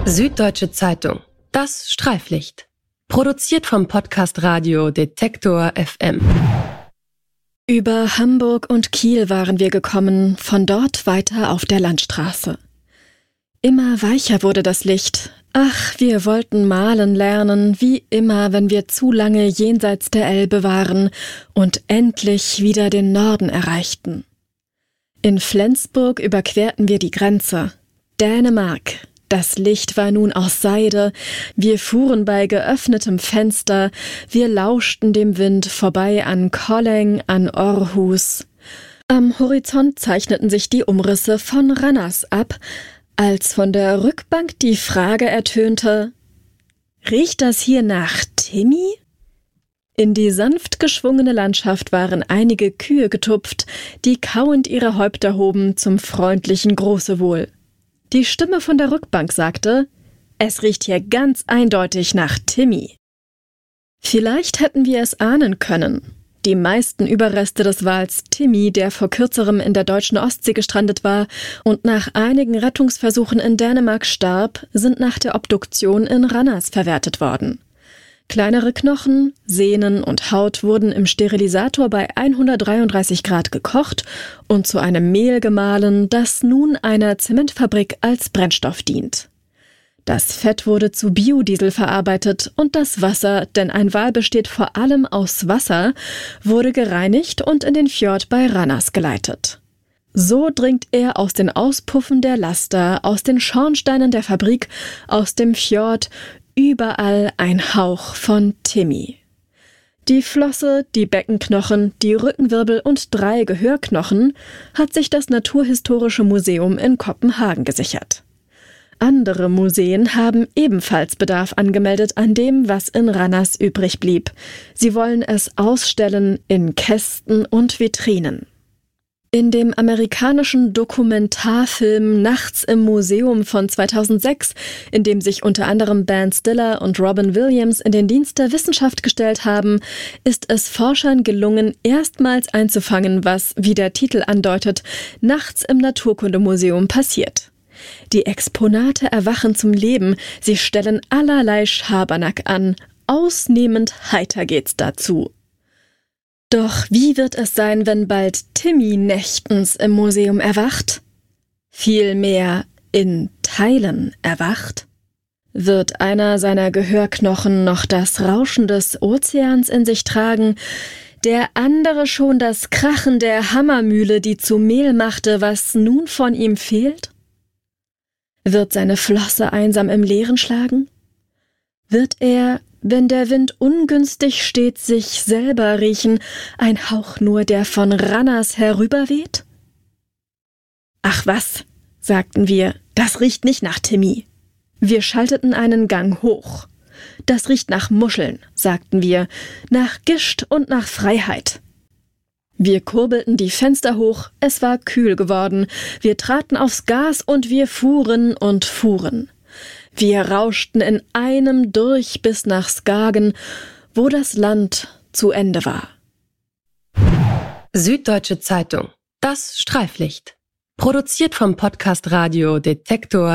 Süddeutsche Zeitung, das Streiflicht. Produziert vom Podcast Radio Detektor FM. Über Hamburg und Kiel waren wir gekommen, von dort weiter auf der Landstraße. Immer weicher wurde das Licht. Ach, wir wollten malen lernen, wie immer, wenn wir zu lange jenseits der Elbe waren und endlich wieder den Norden erreichten. In Flensburg überquerten wir die Grenze. Dänemark. Das Licht war nun aus Seide, wir fuhren bei geöffnetem Fenster, wir lauschten dem Wind vorbei an Kolleng, an Aarhus. Am Horizont zeichneten sich die Umrisse von Ranners ab, als von der Rückbank die Frage ertönte: »Riecht das hier nach Timmy?« In die sanft geschwungene Landschaft waren einige Kühe getupft, die kauend ihre Häupter hoben zum freundlichen Großewohl. Die Stimme von der Rückbank sagte: »Es riecht hier ganz eindeutig nach Timmy.« Vielleicht hätten wir es ahnen können. Die meisten Überreste des Wals Timmy, der vor kürzerem in der deutschen Ostsee gestrandet war und nach einigen Rettungsversuchen in Dänemark starb, sind nach der Obduktion in Ranners verwertet worden. Kleinere Knochen, Sehnen und Haut wurden im Sterilisator bei 133 Grad gekocht und zu einem Mehl gemahlen, das nun einer Zementfabrik als Brennstoff dient. Das Fett wurde zu Biodiesel verarbeitet und das Wasser, denn ein Wal besteht vor allem aus Wasser, wurde gereinigt und in den Fjord bei Ranners geleitet. So dringt er aus den Auspuffen der Laster, aus den Schornsteinen der Fabrik, aus dem Fjord, überall ein Hauch von Timmy. Die Flosse, die Beckenknochen, die Rückenwirbel und 3 Gehörknochen hat sich das Naturhistorische Museum in Kopenhagen gesichert. Andere Museen haben ebenfalls Bedarf angemeldet an dem, was in Ranners übrig blieb. Sie wollen es ausstellen in Kästen und Vitrinen. In dem amerikanischen Dokumentarfilm Nachts im Museum von 2006, in dem sich unter anderem Ben Stiller und Robin Williams in den Dienst der Wissenschaft gestellt haben, ist es Forschern gelungen, erstmals einzufangen, was, wie der Titel andeutet, nachts im Naturkundemuseum passiert. Die Exponate erwachen zum Leben, sie stellen allerlei Schabernack an, ausnehmend heiter geht's dazu. Doch wie wird es sein, wenn bald Timmy nächtens im Museum erwacht? Vielmehr in Teilen erwacht? Wird einer seiner Gehörknochen noch das Rauschen des Ozeans in sich tragen, der andere schon das Krachen der Hammermühle, die zu Mehl machte, was nun von ihm fehlt? Wird seine Flosse einsam im Leeren schlagen? Wird er, wenn der Wind ungünstig steht, sich selber riechen, ein Hauch nur, der von Ranners herüberweht? »Ach was«, sagten wir, »das riecht nicht nach Timmy.« Wir schalteten einen Gang hoch. »Das riecht nach Muscheln«, sagten wir, »nach Gischt und nach Freiheit.« Wir kurbelten die Fenster hoch, es war kühl geworden, wir traten aufs Gas und wir fuhren und fuhren. Wir rauschten in einem durch bis nach Skagen, wo das Land zu Ende war. Süddeutsche Zeitung, das Streiflicht. Produziert vom Podcast Radio Detektor